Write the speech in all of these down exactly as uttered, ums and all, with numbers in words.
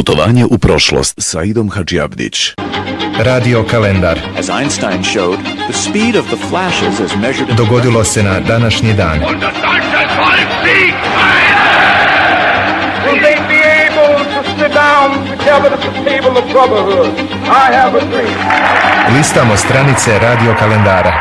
Putovanje u prošlost s Saidom Hadžiabdić. Radio kalendar. Dogodilo se na današnji dan. Listamo stranice radio kalendara.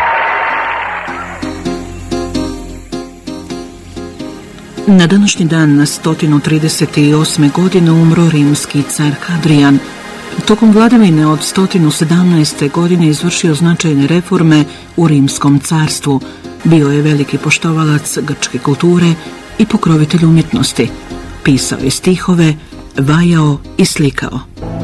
Na današnji dan na sto trideset osme godine umro rimski car Hadrian. Tokom vladavine od sto sedamnaeste. godine izvršio značajne reforme u rimskom carstvu. Bio je veliki poštovalac grčke kulture i pokrovitelj umjetnosti. Pisao je stihove, vajao i slikao.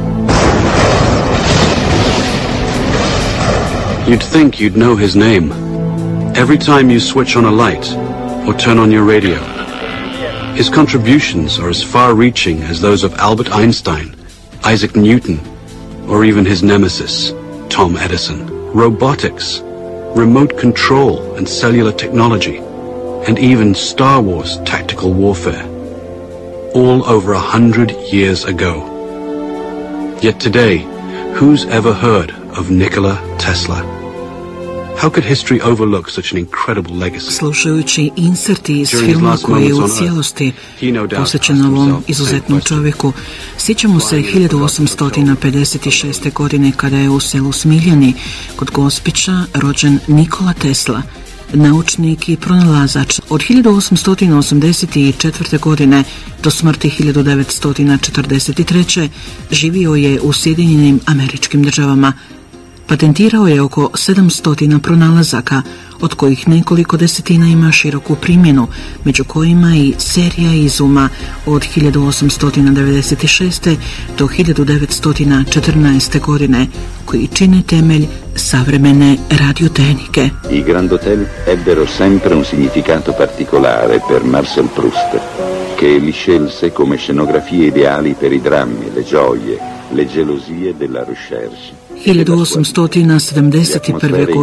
You'd think you'd know his name. Every time you switch on a light or turn on your radio. His contributions are as far-reaching as those of Albert Einstein, Isaac Newton, or even his nemesis, Tom Edison. Robotics, remote control and cellular technology, and even Star Wars tactical warfare. All over a hundred years ago. Yet today, who's ever heard of Nikola Tesla? How could history overlook such an incredible legacy? Slušajući inserti iz filma koji je u cijelosti posvećen ovom izuzetnom čovjeku, sjećamo se hiljadu osamsto pedeset šeste. godine kada je u selu Smiljani kod Gospića rođen Nikola Tesla, naučnik i pronalazač. Od hiljadu osamsto osamdeset četvrte. godine do smrti hiljadu devetsto četrdeset treće. živio je u Sjedinjenim Američkim Državama. Patentirao je oko sedamsto pronalazaka, od kojih nekoliko desetina ima široku primjenu, među kojima i serija izuma od hiljadu osamsto devedeset šeste. do hiljadu devetsto četrnaeste. godine, koji čine temelj savremene radiotehnike. I Grand Hotel ebbero sempre un significato particolare per Marcel Proust, che li scelse come scenografie ideali per i drammi, le gioie, le gelosie della recherche. hiljadu osamsto sedamdeset prve.